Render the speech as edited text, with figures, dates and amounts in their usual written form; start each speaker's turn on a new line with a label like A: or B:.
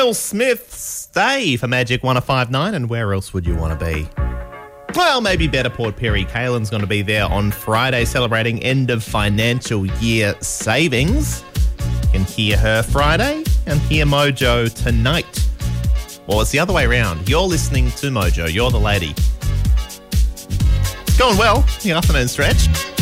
A: Will Smith's Day for Magic 105.9, and where else would you want to be? Well, maybe better Port Perry. Kaylin's going to be there on Friday celebrating end of financial year savings. You can hear her Friday and hear Mojo tonight. Or it's the other way around. You're listening to Mojo. You're the lady. It's going well. Your afternoon stretch.